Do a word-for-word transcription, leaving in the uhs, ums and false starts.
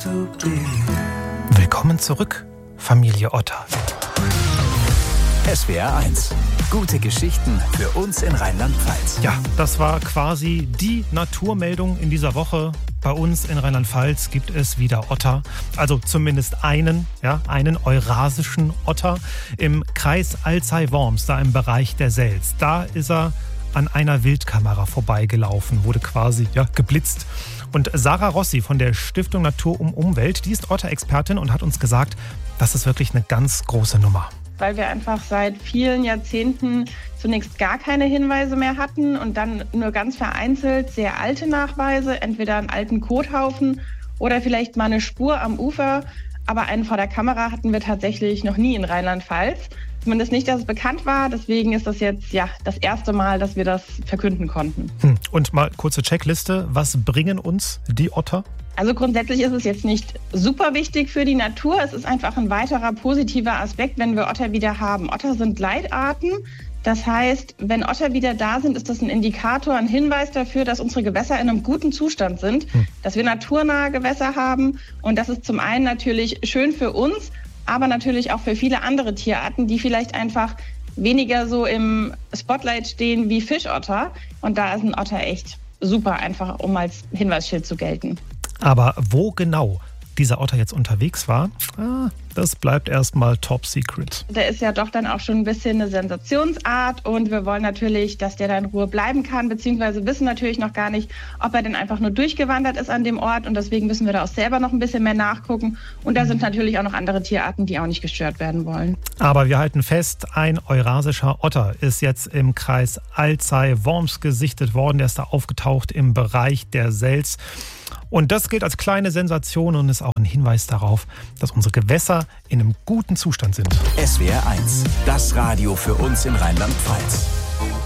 Willkommen zurück, Familie Otter. S W R eins. Gute Geschichten für uns in Rheinland-Pfalz. Ja, das war quasi die Naturmeldung in dieser Woche. Bei uns in Rheinland-Pfalz gibt es wieder Otter. Also zumindest einen, ja, einen eurasischen Otter im Kreis Alzey-Worms, da im Bereich der Selz. Da ist er an einer Wildkamera vorbeigelaufen, wurde quasi ja, geblitzt. Und Sarah Rossi von der Stiftung Natur um Umwelt, die ist Otter-Expertin und hat uns gesagt, das ist wirklich eine ganz große Nummer. Weil wir einfach seit vielen Jahrzehnten zunächst gar keine Hinweise mehr hatten und dann nur ganz vereinzelt sehr alte Nachweise, entweder einen alten Kothaufen oder vielleicht mal eine Spur am Ufer. Aber einen vor der Kamera hatten wir tatsächlich noch nie in Rheinland-Pfalz. Zumindest nicht, dass es bekannt war. Deswegen ist das jetzt ja das erste Mal, dass wir das verkünden konnten. Hm. Und mal kurze Checkliste. Was bringen uns die Otter? Also grundsätzlich ist es jetzt nicht super wichtig für die Natur. Es ist einfach ein weiterer positiver Aspekt, wenn wir Otter wieder haben. Otter sind Leitarten. Das heißt, wenn Otter wieder da sind, ist das ein Indikator, ein Hinweis dafür, dass unsere Gewässer in einem guten Zustand sind, hm. dass wir naturnahe Gewässer haben. Und das ist zum einen natürlich schön für uns, aber natürlich auch für viele andere Tierarten, die vielleicht einfach weniger so im Spotlight stehen wie Fischotter. Und da ist ein Otter echt super, einfach um als Hinweisschild zu gelten. Aber wo genau dieser Otter jetzt unterwegs war, ah, das bleibt erstmal top secret. Der ist ja doch dann auch schon ein bisschen eine Sensationsart und wir wollen natürlich, dass der da in Ruhe bleiben kann, beziehungsweise wissen natürlich noch gar nicht, ob er denn einfach nur durchgewandert ist an dem Ort und deswegen müssen wir da auch selber noch ein bisschen mehr nachgucken und da sind natürlich auch noch andere Tierarten, die auch nicht gestört werden wollen. Aber wir halten fest, ein eurasischer Otter ist jetzt im Kreis Alzey-Worms gesichtet worden, der ist da aufgetaucht im Bereich der Selz. Und das gilt als kleine Sensation und ist auch ein Hinweis darauf, dass unsere Gewässer in einem guten Zustand sind. S W R eins, das Radio für uns in Rheinland-Pfalz.